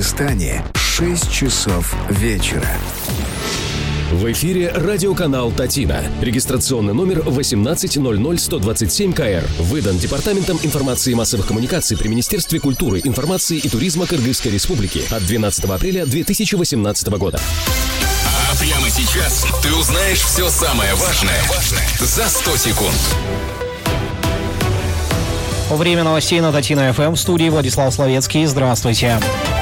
Кыргызстане 6 часов вечера. В эфире радиоканал «Татина». Регистрационный номер 1800127КР. Выдан Департаментом информации и массовых коммуникаций при Министерстве культуры, информации и туризма Кыргызской Республики от 12 апреля 2018 года. А прямо сейчас ты узнаешь все самое важное за 100 секунд. Время новостей на Татина ФМ. В студии Владислав Словецкий. Здравствуйте.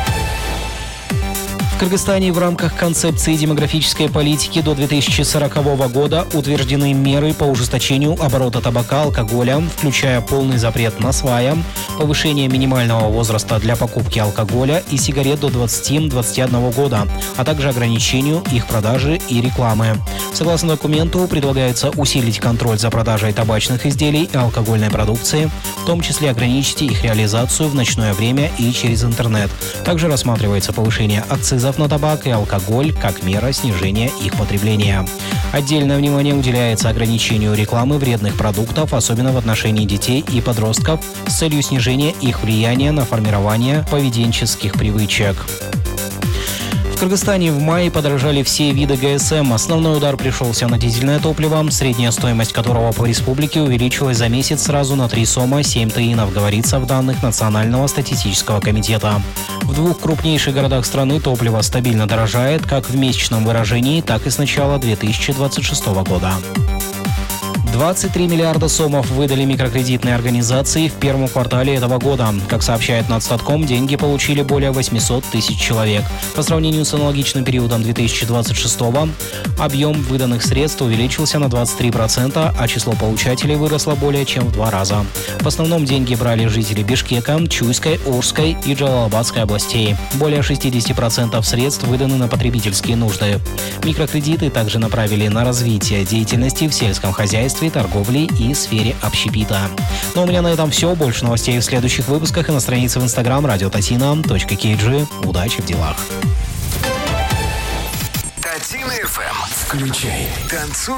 В Кыргызстане в рамках концепции демографической политики до 2040 года утверждены меры по ужесточению оборота табака, алкоголя, включая полный запрет на свая, повышение минимального возраста для покупки алкоголя и сигарет до 20-21 года, а также ограничению их продажи и рекламы. Согласно документу, предлагается усилить контроль за продажей табачных изделий и алкогольной продукции, в том числе ограничить их реализацию в ночное время и через интернет. Также рассматривается повышение акцизов на табак и алкоголь как мера снижения их потребления. Отдельное внимание уделяется ограничению рекламы вредных продуктов, особенно в отношении детей и подростков, с целью снижения их влияния на формирование поведенческих привычек. В Кыргызстане в мае подорожали все виды ГСМ. Основной удар пришелся на дизельное топливо, средняя стоимость которого по республике увеличилась за месяц сразу на 3 сома 7 таинов, говорится в данных Национального статистического комитета. В двух крупнейших городах страны топливо стабильно дорожает как в месячном выражении, так и с начала 2026 года. 23 миллиарда сомов выдали микрокредитные организации в первом квартале этого года. Как сообщает Нацстатком, деньги получили более 800 тысяч человек. По сравнению с аналогичным периодом 2026-го, объем выданных средств увеличился на 23%, а число получателей выросло более чем в 2 раза. В основном деньги брали жители Бишкека, Чуйской, Орской и Джалалабадской областей. Более 60% средств выданы на потребительские нужды. Микрокредиты также направили на развитие деятельности в сельском хозяйстве, торговле и сфере общепита. Ну, у меня на этом все. Больше новостей в следующих выпусках и на странице в Instagram radiotatina.kg. Удачи в делах. Татина ФМ. Включай. Танцуй.